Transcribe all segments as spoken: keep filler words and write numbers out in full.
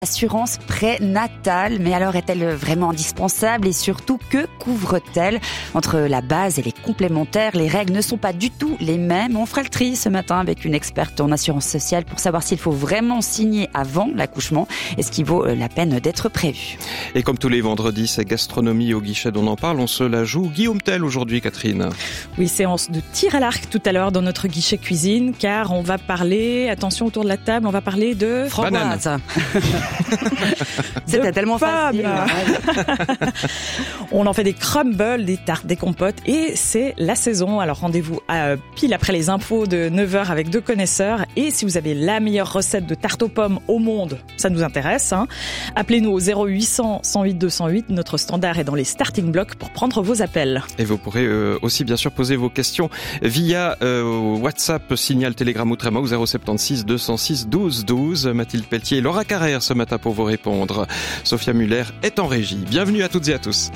Assurance prénatale, mais alors est-elle vraiment indispensable et surtout que couvre-t-elle? Entre la base et les complémentaires, les règles ne sont pas du tout les mêmes. On fera le tri ce matin avec une experte en assurance sociale pour savoir s'il faut vraiment signer avant l'accouchement et ce qui vaut la peine d'être prévu. Et comme tous les vendredis, c'est gastronomie au guichet dont on en parle, on se la joue. Guillaume Tell aujourd'hui, Catherine. Oui, séance de tir à l'arc tout à l'heure dans notre guichet cuisine, car on va parler, attention autour de la table, on va parler de framboise. C'était tellement facile. On en fait des crumbles, des tartes, des compotes et c'est la saison. Alors rendez-vous à, pile après les infos de neuf heures avec deux connaisseurs. Et si vous avez la meilleure recette de tarte aux pommes au monde, ça nous intéresse. Hein. Appelez-nous au zéro huit cents, cent huit, deux cent huit. Notre standard est dans les starting blocks pour prendre vos appels. Et vous pourrez euh, aussi bien sûr poser vos questions via euh, WhatsApp, Signal, Telegram ou Trema au zéro sept six, deux cent six, douze douze. Mathilde Pelletier et Laura Carrère ce matin pour vous répondre. Sophia Muller est en régie. Bienvenue à toutes et à tous.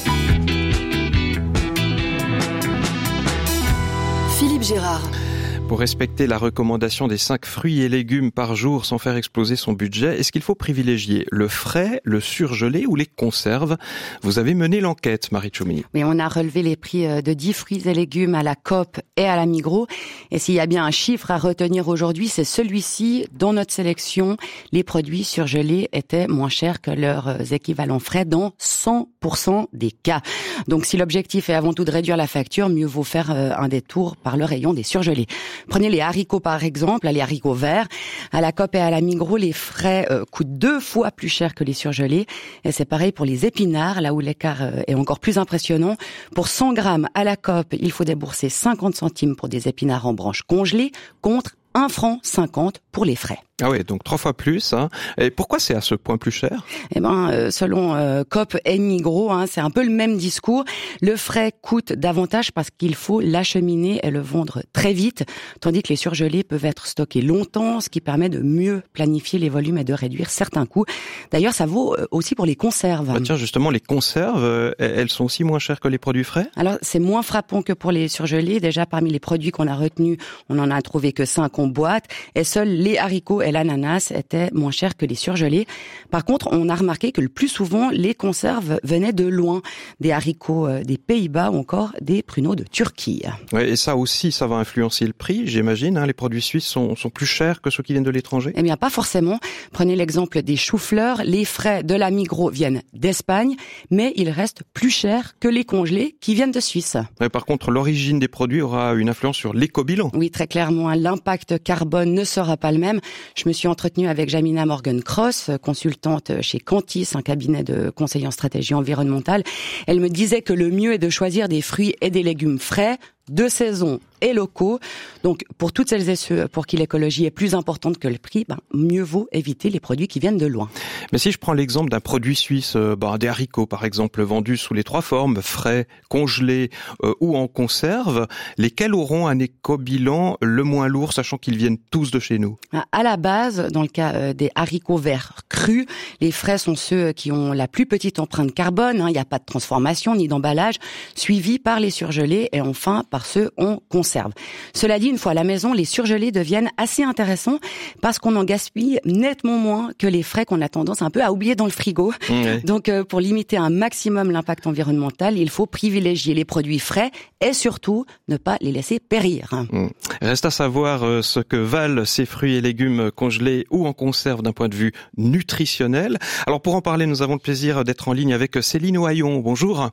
Philippe Gérard. Pour respecter la recommandation des cinq fruits et légumes par jour sans faire exploser son budget, est-ce qu'il faut privilégier le frais, le surgelé ou les conserves? Vous avez mené l'enquête, Marie Tchoumi. Oui, on a relevé les prix de dix fruits et légumes à la Coop et à la Migros. Et s'il y a bien un chiffre à retenir aujourd'hui, c'est celui-ci. Dans notre sélection, les produits surgelés étaient moins chers que leurs équivalents frais dans cent pour cent des cas. Donc si l'objectif est avant tout de réduire la facture, mieux vaut faire un détour par le rayon des surgelés. Prenez les haricots par exemple, les haricots verts. À la Coop et à la Migros, les frais euh, coûtent deux fois plus cher que les surgelés. Et c'est pareil pour les épinards, là où l'écart euh, est encore plus impressionnant. Pour cent grammes à la Coop, il faut débourser cinquante centimes pour des épinards en branche congelés, contre un franc cinquante pour les frais. Ah oui, donc trois fois plus. Hein. Et pourquoi c'est à ce point plus cher? Eh ben, euh, selon euh, Coop et Migros, hein, c'est un peu le même discours. Le frais coûte davantage parce qu'il faut l'acheminer et le vendre très vite, tandis que les surgelés peuvent être stockés longtemps, ce qui permet de mieux planifier les volumes et de réduire certains coûts. D'ailleurs, ça vaut aussi pour les conserves. Bah tiens, justement, les conserves, euh, elles sont aussi moins chères que les produits frais? Alors, c'est moins frappant que pour les surgelés. Déjà, parmi les produits qu'on a retenus, on en a trouvé que cinq en boîte, et seuls les haricots et l'ananas étaient moins chers que les surgelés. Par contre, on a remarqué que le plus souvent, les conserves venaient de loin, des haricots des Pays-Bas ou encore des pruneaux de Turquie. Ouais, et ça aussi, ça va influencer le prix, j'imagine. Hein, les produits suisses sont, sont plus chers que ceux qui viennent de l'étranger? Eh bien, pas forcément. Prenez l'exemple des choux-fleurs. Les frais de la Migros viennent d'Espagne, mais ils restent plus chers que les congelés qui viennent de Suisse. Ouais, par contre, l'origine des produits aura une influence sur l'éco-bilan. Oui, très clairement. L'impact carbone ne sera pas le même. Je me suis entretenue avec Jamina Morgan-Cross, consultante chez Cantis, un cabinet de conseil en stratégie environnementale. Elle me disait que le mieux est de choisir des fruits et des légumes frais, de saison et locaux. Donc, pour toutes celles et ceux pour qui l'écologie est plus importante que le prix, ben, mieux vaut éviter les produits qui viennent de loin. Mais si je prends l'exemple d'un produit suisse, euh, ben, des haricots par exemple, vendus sous les trois formes, frais, congelés euh, ou en conserve, lesquels auront un éco-bilan le moins lourd, sachant qu'ils viennent tous de chez nous? À la base, dans le cas euh, des haricots verts crus, les frais sont ceux qui ont la plus petite empreinte carbone. Hein, il n'y a pas de transformation ni d'emballage, suivis par les surgelés et enfin par ceux en conserve. Cela dit, une fois à la maison, les surgelés deviennent assez intéressants parce qu'on en gaspille nettement moins que les frais qu'on a tendance un peu à oublier dans le frigo. Mmh. Donc, euh, pour limiter un maximum l'impact environnemental, il faut privilégier les produits frais et surtout ne pas les laisser périr. Mmh. Reste à savoir euh, ce que valent ces fruits et légumes congelés ou en conserve d'un point de vue nutritionnel. Alors, pour en parler, nous avons le plaisir d'être en ligne avec Céline Ohaillon. Bonjour.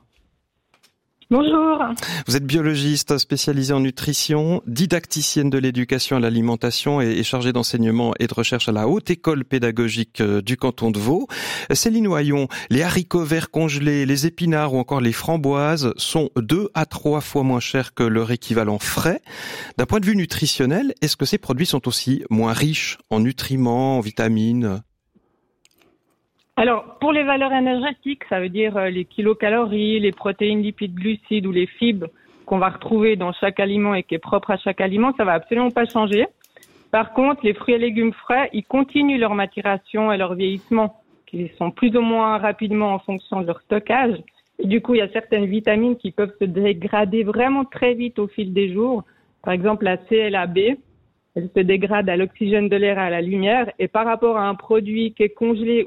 Bonjour. Vous êtes biologiste spécialisée en nutrition, didacticienne de l'éducation à l'alimentation et chargée d'enseignement et de recherche à la Haute École pédagogique du canton de Vaud. Céline Ohaillon, les haricots verts congelés, les épinards ou encore les framboises sont deux à trois fois moins chers que leur équivalent frais. D'un point de vue nutritionnel, est-ce que ces produits sont aussi moins riches en nutriments, en vitamines ? Alors, pour les valeurs énergétiques, ça veut dire les kilocalories, les protéines, lipides, glucides ou les fibres qu'on va retrouver dans chaque aliment et qui est propre à chaque aliment, ça va absolument pas changer. Par contre, les fruits et légumes frais, ils continuent leur maturation et leur vieillissement, qui sont plus ou moins rapidement en fonction de leur stockage. Et du coup, il y a certaines vitamines qui peuvent se dégrader vraiment très vite au fil des jours. Par exemple, la C et la B. Elle se dégrade à l'oxygène de l'air et à la lumière. Et par rapport à un produit qui est congelé